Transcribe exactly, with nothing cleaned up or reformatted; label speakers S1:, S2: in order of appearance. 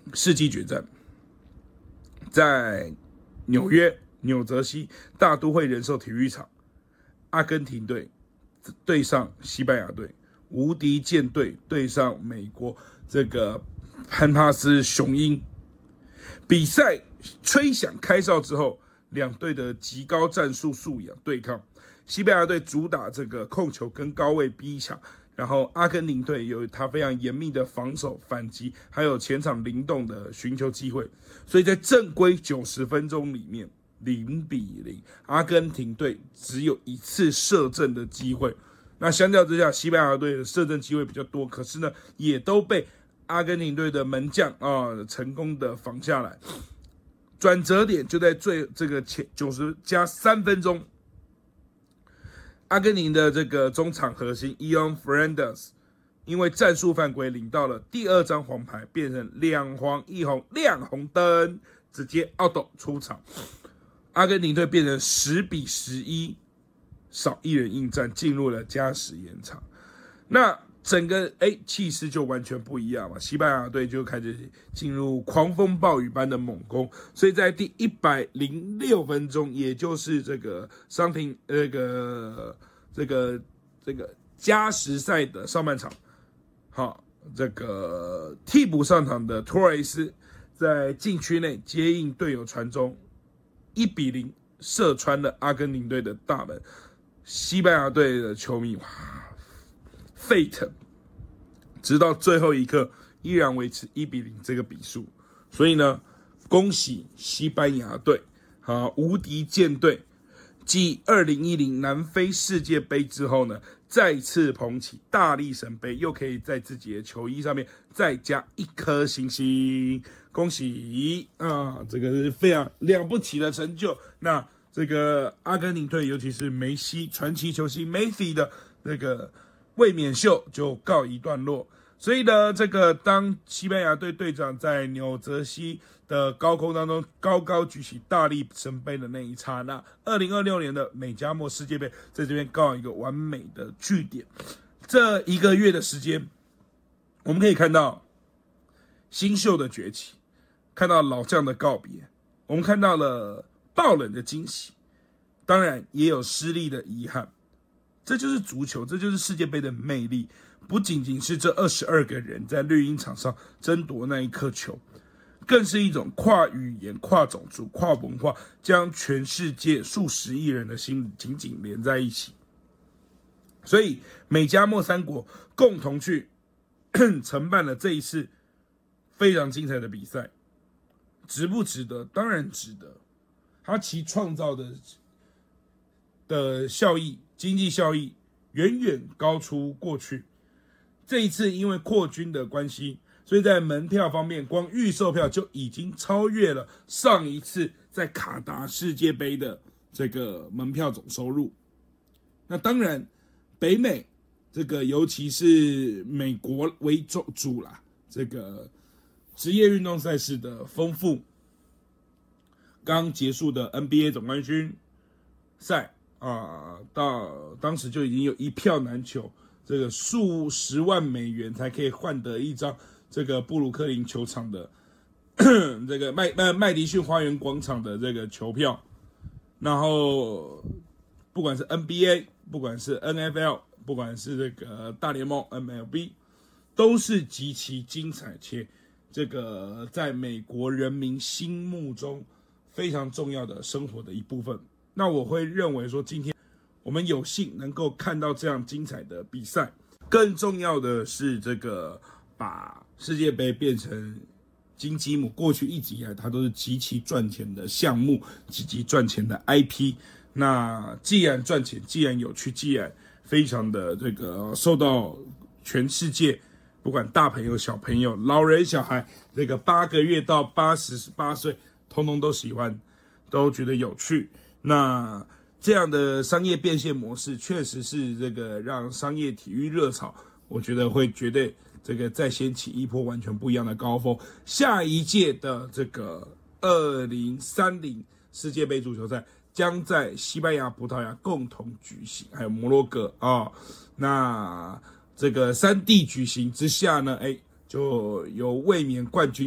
S1: 世纪决战，在纽约纽泽西大都会人寿体育场，阿根廷队对上西班牙队，无敌舰队对上美国这个潘帕斯雄鹰。比赛吹响开哨之后，两队的极高战术素养对抗。西班牙队主打这个控球跟高位逼抢，然后阿根廷队有他非常严密的防守反击，还有前场灵动的寻求机会。所以在正规九十分钟里面，零比零，阿根廷队只有一次射正的机会。那相较之下，西班牙队的射正机会比较多，可是呢，也都被阿根廷队的门将啊成功的防下来。转折点就在最这个前九十加三分钟，阿根廷的这个中场核心 Ion Fernandez 因为战术犯规领到了第二张黄牌，变成两黄一红亮红灯，直接 out 出场。阿根廷队变成十比十一，少一人应战，进入了加时延长。那整个哎气势就完全不一样嘛，西班牙队就开始进入狂风暴雨般的猛攻，所以在第一百零六分钟，也就是这个伤停那个这个这个加时赛的上半场，好，这个替补上场的托雷斯在禁区内接应队友传中，一比零射穿了阿根廷队的大门。西班牙队的球迷哇沸腾，直到最后一刻依然维持一比零这个比数。所以呢，恭喜西班牙队啊，无敌舰队，继二零一零南非世界杯之后呢，再次捧起大力神杯，又可以在自己的球衣上面再加一颗星星，恭喜啊！这个是非常了不起的成就。那这个阿根廷队，尤其是梅西传奇球星梅西的那个卫冕秀就告一段落。所以呢，这个当西班牙队队长在纽泽西的高空当中高高举起大力神杯的那一刹那，二零二六年的美加墨世界杯在这边告一个完美的句点。这一个月的时间，我们可以看到新秀的崛起，看到老将的告别，我们看到了爆冷的惊喜，当然也有失利的遗憾。这就是足球，这就是世界杯的魅力。不仅仅是这二十二个人在绿茵场上争夺那一颗球，更是一种跨语言、跨种族、跨文化，将全世界数十亿人的心紧紧连在一起。所以美加墨三国共同去承办了这一次非常精彩的比赛，值不值得？当然值得。它其创造的的效益、经济效益远远高出过去。这一次因为扩军的关系，所以在门票方面，光预售票就已经超越了上一次在卡达世界杯的这个门票总收入。那当然，北美这个尤其是美国为主啦，这个职业运动赛事的丰富，刚结束的 N B A 总冠军赛啊，到当时就已经有一票难求。这个数十万美元才可以换得一张这个布鲁克林球场的这个麦麦麦迪逊花园广场的这个球票，然后不管是 N B A， 不管是 N F L， 不管是这个大联盟 M L B， 都是极其精彩且这个在美国人民心目中非常重要的生活的一部分。那我会认为说，今天我们有幸能够看到这样精彩的比赛，更重要的是这个把世界杯变成金鸡母，过去一直以来它都是极其赚钱的项目，极其赚钱的 I P。那既然赚钱，既然有趣，既然非常的这个受到全世界不管大朋友、小朋友、老人、小孩，这个八个月到八十八岁，通通都喜欢，都觉得有趣。那这样的商业变现模式，确实是这个让商业体育热潮，我觉得会绝对这个再掀起一波完全不一样的高峰。下一届的这个二零三零世界杯足球赛将在西班牙、葡萄牙共同举行，还有摩洛哥啊、哦。那这个三地举行之下呢，哎，就由卫冕冠军